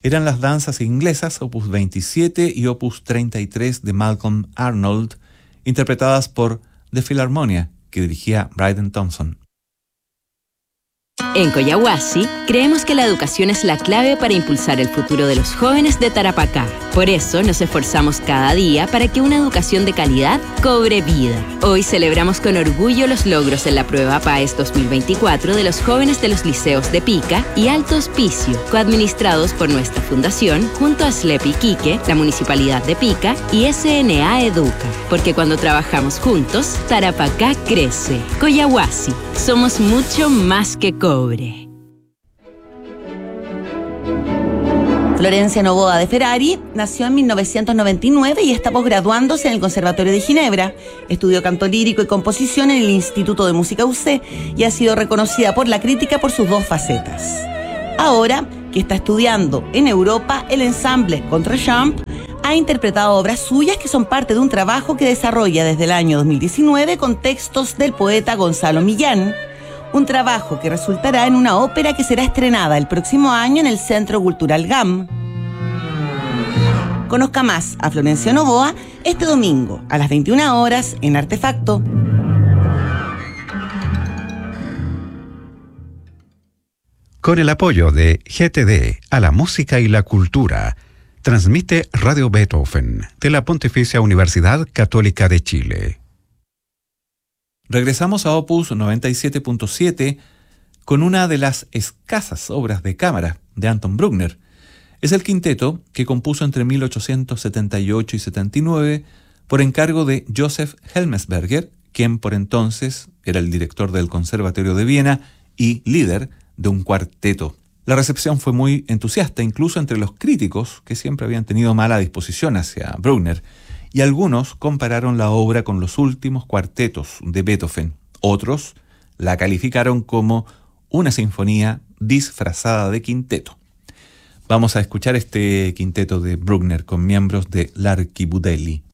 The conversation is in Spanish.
Eran las danzas inglesas opus 27 y opus 33 de Malcolm Arnold, interpretadas por The Philharmonia, que dirigía Bryden Thompson. En Collahuasi, creemos que la educación es la clave para impulsar el futuro de los jóvenes de Tarapacá. Por eso nos esforzamos cada día para que una educación de calidad cobre vida. Hoy celebramos con orgullo los logros en la prueba PAES 2024 de los jóvenes de los liceos de Pica y Alto Hospicio, coadministrados por nuestra fundación junto a SLEP Iquique, la Municipalidad de Pica y SNA Educa. Porque cuando trabajamos juntos, Tarapacá crece. Collahuasi, somos mucho más que cobre. Florencia Novoa de Ferrari nació en 1999 y está posgraduándose en el Conservatorio de Ginebra. Estudió canto lírico y composición en el Instituto de Música UC y ha sido reconocida por la crítica por sus dos facetas. Ahora que está estudiando en Europa, el ensamble Contrechamp ha interpretado obras suyas que son parte de un trabajo que desarrolla desde el año 2019 con textos del poeta Gonzalo Millán. Un trabajo que resultará en una ópera que será estrenada el próximo año en el Centro Cultural GAM. Conozca más a Florencia Novoa este domingo a las 21 horas en Artefacto. Con el apoyo de GTD a la música y la cultura, transmite Radio Beethoven de la Pontificia Universidad Católica de Chile. Regresamos a Opus 97.7 con una de las escasas obras de cámara de Anton Bruckner. Es el quinteto que compuso entre 1878 y 79 por encargo de Joseph Helmsberger, quien por entonces era el director del Conservatorio de Viena y líder de un cuarteto. La recepción fue muy entusiasta, incluso entre los críticos, que siempre habían tenido mala disposición hacia Bruckner, y algunos compararon la obra con los últimos cuartetos de Beethoven. Otros la calificaron como una sinfonía disfrazada de quinteto. Vamos a escuchar este quinteto de Bruckner con miembros de l'Archibudelli.